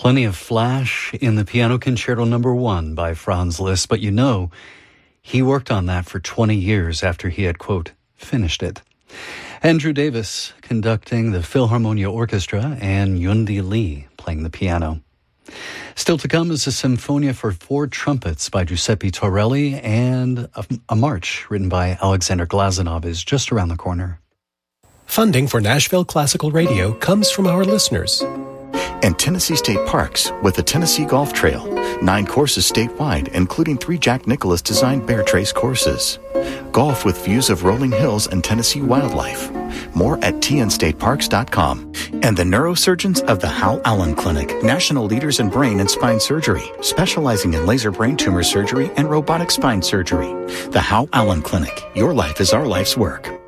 Plenty of flash in the Piano Concerto No. 1 by Franz Liszt, but he worked on that for 20 years after he had, quote, finished it. Andrew Davis conducting the Philharmonia Orchestra and Yundi Lee playing the piano. Still to come is a Symphonia for 4 trumpets by Giuseppe Torelli, and a march written by Alexander Glazunov is just around the corner. Funding for Nashville Classical Radio comes from our listeners. And Tennessee State Parks with the Tennessee Golf Trail. 9 courses statewide, including 3 Jack Nicklaus designed Bear Trace courses. Golf with views of rolling hills and Tennessee wildlife. More at tnstateparks.com. And the neurosurgeons of the Hal Allen Clinic, national leaders in brain and spine surgery, specializing in laser brain tumor surgery and robotic spine surgery. The Hal Allen Clinic. Your life is our life's work.